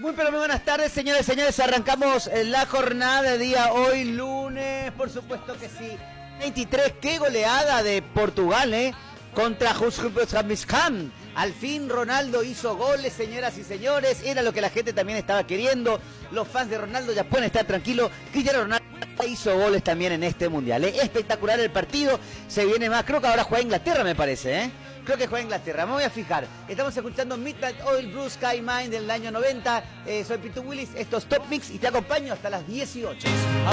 Muy pero muy buenas tardes, señores y señores. Arrancamos la jornada de día hoy, lunes, por supuesto que sí. 23, qué goleada de Portugal, contra Uzbekistán. Al fin Ronaldo hizo goles, señoras y señores. Era lo que la gente también estaba queriendo. Los fans de Ronaldo ya pueden estar tranquilos. Cristiano Ronaldo hizo goles también en este mundial. Espectacular el partido. Se viene más. Creo que ahora juega Inglaterra, me parece, Creo que juega Inglaterra. Me voy a fijar. Estamos escuchando Midnight Oil, Blue Sky Mine del año 90. Soy Pitu Willis. Esto es Top Mix y te acompaño hasta las 18.